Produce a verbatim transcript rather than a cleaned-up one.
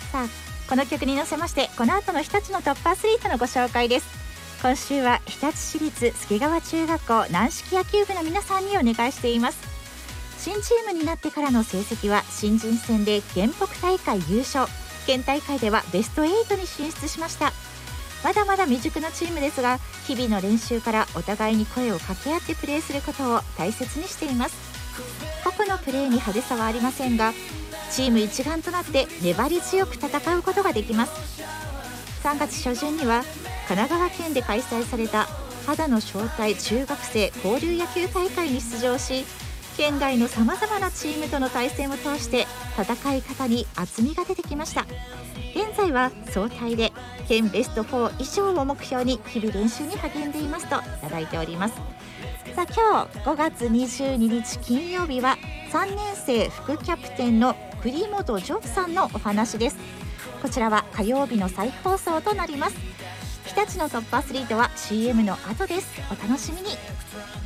さあこの曲に乗せましてこの後の日立のトップアスリートのご紹介です。今週は日立市立助川中学校軟式野球部の皆さんにお願いしています。新チームになってからの成績は新人戦で県北大会優勝、県大会ではベストはちに進出しました。まだまだ未熟なチームですが、日々の練習からお互いに声を掛け合ってプレーすることを大切にしています。個々のプレーに派手さはありませんが、チーム一丸となって粘り強く戦うことができます。さんがつ初旬には神奈川県で開催された秦野招待中学生交流野球大会に出場し、県外のさまざまなチームとの対戦を通して戦い方に厚みが出てきました。現在は総体で県ベストよん以上を目標に日々練習に励んでいますといただいております。さあ今日ごがつにじゅうににち金曜日はさんねん生副キャプテンの栗本ジョーさんのお話です。こちらは火曜日の再放送となります。日立のトップアスリートは シーエム の後です。お楽しみに。